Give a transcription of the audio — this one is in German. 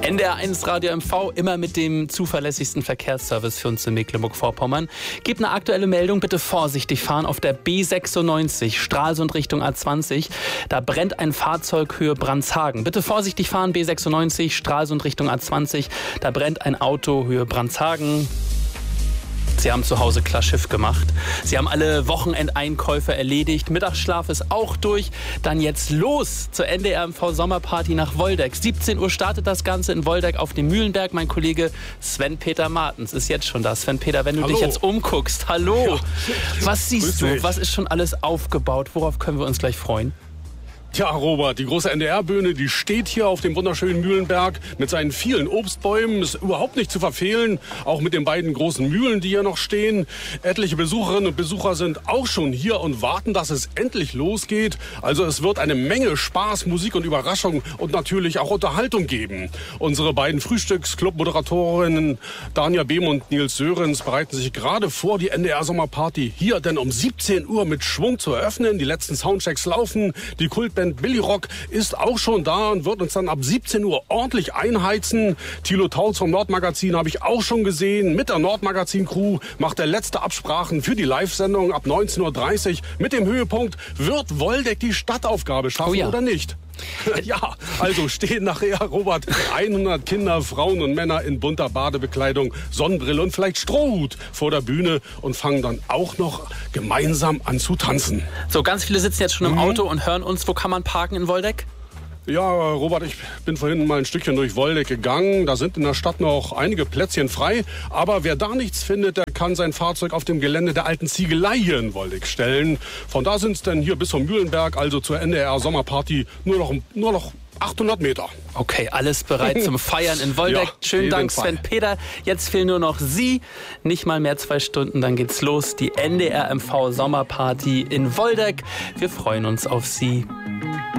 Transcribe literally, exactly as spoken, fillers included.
N D R eins Radio M V, immer mit dem zuverlässigsten Verkehrsservice für uns in Mecklenburg-Vorpommern. Gibt eine aktuelle Meldung, bitte vorsichtig fahren auf der B sechsundneunzig, Stralsund Richtung A zwanzig. Da brennt ein Fahrzeug Höhe Brandhagen. Bitte vorsichtig fahren, B sechsundneunzig, Stralsund Richtung A zwanzig. Da brennt ein Auto Höhe Brandhagen. Sie haben zu Hause klar Schiff gemacht. Sie haben alle Wochenendeinkäufe erledigt. Mittagsschlaf ist auch durch. Dann jetzt los zur N D R M V Sommerparty nach Woldeck. siebzehn Uhr startet das Ganze in Woldeck auf dem Mühlenberg. Mein Kollege Sven-Peter Martens ist jetzt schon da. Sven-Peter, wenn du Hallo. dich jetzt umguckst, hallo. Ja. Was siehst Grüß du? dich. Was ist schon alles aufgebaut? Worauf können wir uns gleich freuen? Tja, Robert, die große N D R-Bühne, die steht hier auf dem wunderschönen Mühlenberg mit seinen vielen Obstbäumen. Ist überhaupt nicht zu verfehlen, auch mit den beiden großen Mühlen, die hier noch stehen. Etliche Besucherinnen und Besucher sind auch schon hier und warten, dass es endlich losgeht. Also es wird eine Menge Spaß, Musik und Überraschung und natürlich auch Unterhaltung geben. Unsere beiden Frühstücks-Club-Moderatorinnen Danja Behm und Nils Sörensen bereiten sich gerade vor, die N D R-Sommerparty hier denn um siebzehn Uhr mit Schwung zu eröffnen. Die letzten Soundchecks laufen, die Kultband Billy Rock ist auch schon da und wird uns dann ab siebzehn Uhr ordentlich einheizen. Thilo Tautz vom Nordmagazin habe ich auch schon gesehen. Mit der Nordmagazin-Crew macht er letzte Absprachen für die Live-Sendung ab neunzehn Uhr dreißig. Mit dem Höhepunkt, wird Woldeck die Stadtaufgabe schaffen Oh ja. oder nicht? Ja, also stehen nachher, Robert, hundert Kinder, Frauen und Männer in bunter Badebekleidung, Sonnenbrille und vielleicht Strohhut vor der Bühne und fangen dann auch noch gemeinsam an zu tanzen. So, ganz viele sitzen jetzt schon im Auto und hören uns. Wo kann man parken in Woldeck? Ja, Robert, ich bin vorhin mal ein Stückchen durch Woldeck gegangen. Da sind in der Stadt noch einige Plätzchen frei. Aber wer da nichts findet, der kann sein Fahrzeug auf dem Gelände der alten Ziegelei hier in Woldeck stellen. Von da sind es dann hier bis zum Mühlenberg, also zur N D R Sommerparty, nur noch, nur noch achthundert Meter. Okay, alles bereit zum Feiern in Woldeck. Ja, Schönen jeden Dank, Fall. Sven-Peter. Jetzt fehlen nur noch Sie. Nicht mal mehr zwei Stunden, dann geht's los. Die N D R M V Sommerparty in Woldeck. Wir freuen uns auf Sie.